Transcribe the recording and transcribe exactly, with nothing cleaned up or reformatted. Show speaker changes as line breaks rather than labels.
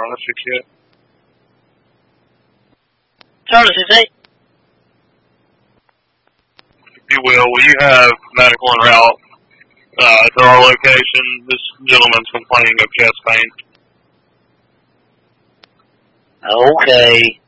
on the six yet.
Charlie six eight.
If you will, will you have medical en route uh, to our location? This gentleman's complaining of chest pain.
Okay.